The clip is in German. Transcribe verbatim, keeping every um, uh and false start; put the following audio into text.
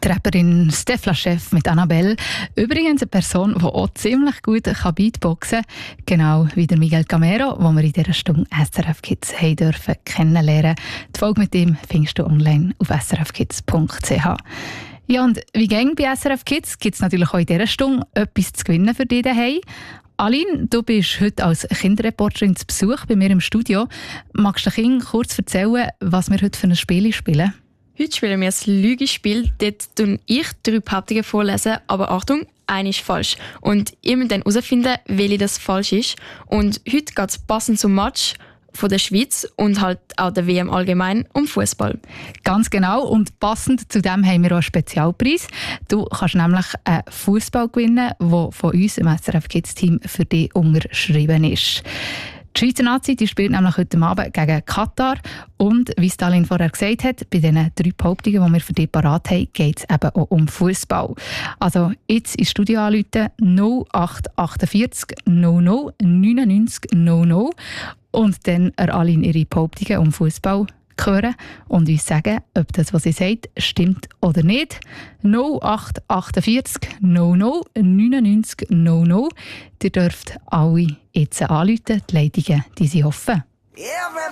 Die Rapperin Stefla Chef mit Annabelle. Übrigens eine Person, die auch ziemlich gut kann Beatboxen kann. Genau wie der Miguel Camero, den wir in dieser Stunde S R F Kids haben dürfen kennenlernen. Die Folge mit ihm findest du online auf s r f kids punkt c h. Ja, und wie ging bei S R F Kids? Gibt es natürlich auch in dieser Stunde etwas zu gewinnen für dich daheim. Aline, du bist heute als Kinderreporterin zu Besuch bei mir im Studio. Magst du den Kindern kurz erzählen, was wir heute für ein Spiel spielen? Heute spielen wir das Lügespiel. Dort tue ich drei Behauptungen vorlesen, aber Achtung, eine ist falsch. Und ihr müsst dann herausfinden, welche das falsch ist. Und heute geht es passend zum Match von der Schweiz und halt auch der W M allgemein um Fußball. Ganz genau. Und passend zu dem haben wir auch einen Spezialpreis. Du kannst nämlich einen Fußball gewinnen, der von uns im S R F Kids Team für dich unterschrieben ist. Die Schweizer Nazi die spielt nämlich heute Abend gegen Katar. Und wie Stalin vorher gesagt hat, bei diesen drei Behauptungen, die wir für dich parat haben, geht es eben auch um Fußball. Also jetzt ins Studio anrufen null acht achtundvierzig null null neunundneunzig null null und dann Aline ihre Behauptungen um Fußball hören und uns sagen, ob das, was sie sagt, stimmt oder nicht. null acht achtundvierzig null null neunundneunzig null null. Ihr dürft alle jetzt anrufen. Die Leitungen die sind offen. Everybody